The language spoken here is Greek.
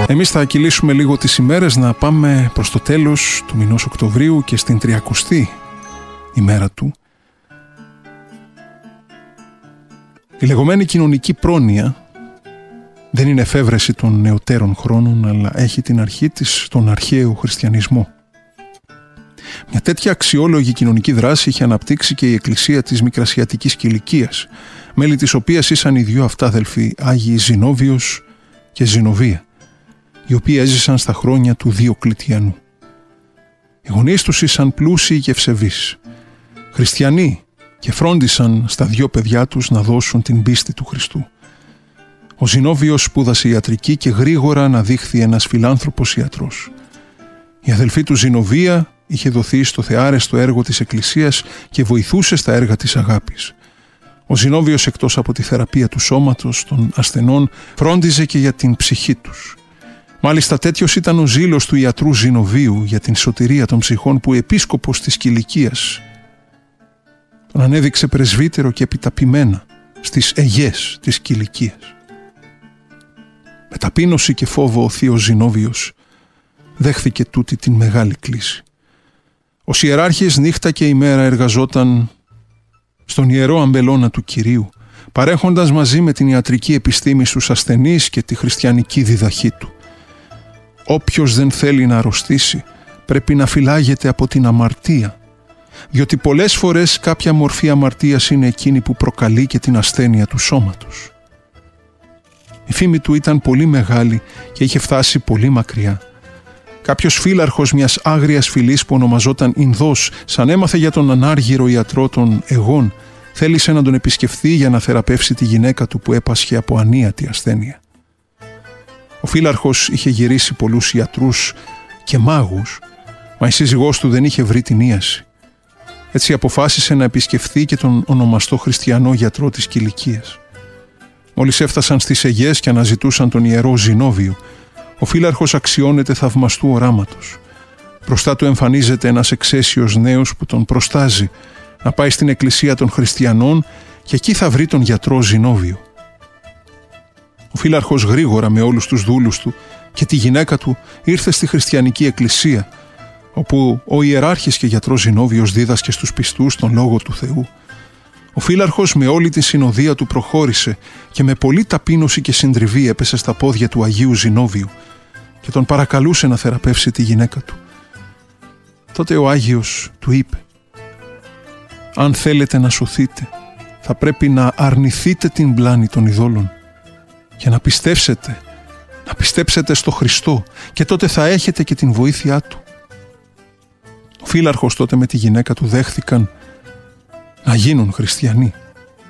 Εμείς θα κυλήσουμε λίγο τις ημέρες, να πάμε προς το τέλος του μηνός Οκτωβρίου και στην 30η ημέρα του. Η λεγόμενη κοινωνική πρόνοια δεν είναι εφεύρεση των νεωτέρων χρόνων, αλλά έχει την αρχή της στον αρχαίο χριστιανισμό. Μια τέτοια αξιόλογη κοινωνική δράση είχε αναπτύξει και η Εκκλησία της Μικρασιατικής Κιλικίας, μέλη της οποίας ήσαν οι δυο αυτάδελφοι Άγιοι Ζηνόβιος και Ζηνοβία, οι οποίοι έζησαν στα χρόνια του Διοκλητιανού. Οι γονείς τους ήσαν πλούσιοι και ευσεβείς, χριστιανοί, και φρόντισαν στα δυο παιδιά τους να δώσουν την πίστη του Χριστού. Ο Ζηνόβιος σπούδασε ιατρική και γρήγορα αναδείχθη ένας φιλάνθρωπος ιατρός. Η αδελφή του Ζηνοβία είχε δοθεί στο θεάρεστο έργο της Εκκλησίας και βοηθούσε στα έργα της αγάπης. Ο Ζηνόβιος, εκτός από τη θεραπεία του σώματος των ασθενών, φρόντιζε και για την ψυχή τους. Μάλιστα τέτοιος ήταν ο ζήλος του ιατρού Ζηνοβίου για την σωτηρία των ψυχών, που ο επίσκοπος της Κιλικίας τον ανέδειξε πρεσβύτερο και επιταπειμένα στις αιγές της Κιλικίας. Με ταπείνωση και φόβο ο θείος Ζηνόβιος δέχθηκε τούτη την μεγάλη κλήση. Ο ιεράρχης νύχτα και ημέρα εργαζόταν στον ιερό αμπελώνα του Κυρίου, παρέχοντας μαζί με την ιατρική επιστήμη στους ασθενείς και τη χριστιανική διδαχή του. Όποιος δεν θέλει να αρρωστήσει πρέπει να φυλάγεται από την αμαρτία, διότι πολλές φορές κάποια μορφή αμαρτίας είναι εκείνη που προκαλεί και την ασθένεια του σώματος. Η φήμη του ήταν πολύ μεγάλη και είχε φτάσει πολύ μακριά. Κάποιος φύλαρχος μιας άγριας φυλής που ονομαζόταν Ινδός, σαν έμαθε για τον ανάργυρο ιατρό των αιγών, θέλησε να τον επισκεφθεί για να θεραπεύσει τη γυναίκα του που έπασχε από ανίατη ασθένεια. Ο φύλαρχος είχε γυρίσει πολλούς ιατρούς και μάγους, μα η σύζυγός του δεν είχε βρει την ίαση. Έτσι αποφάσισε να επισκεφθεί και τον ονομαστό χριστιανό γιατρό της Κιλικίας. Μόλις έφτασαν στις αιγές και αναζητούσαν τον ιερό Ζηνόβιο, ο φύλαρχος αξιώνεται θαυμαστού οράματος. Μπροστά του εμφανίζεται ένας εξαίσιος νέος που τον προστάζει να πάει στην εκκλησία των χριστιανών και εκεί θα βρει τον γιατρό Ζηνόβιο. Ο φύλαρχος γρήγορα με όλους τους δούλους του και τη γυναίκα του ήρθε στη χριστιανική εκκλησία, όπου ο ιεράρχης και γιατρός Ζηνόβιος δίδασκε στους πιστούς τον Λόγο του Θεού. Ο φύλαρχος με όλη τη συνοδεία του προχώρησε και με πολλή ταπείνωση και συντριβή έπεσε στα πόδια του Αγίου Ζηνόβιου και τον παρακαλούσε να θεραπεύσει τη γυναίκα του. Τότε ο Άγιος του είπε: «Αν θέλετε να σωθείτε, θα πρέπει να αρνηθείτε την πλάνη των ειδόλων και να πιστέψετε στο Χριστό, και τότε θα έχετε και την βοήθειά Του». Ο φύλαρχος τότε με τη γυναίκα του δέχθηκαν να γίνουν χριστιανοί.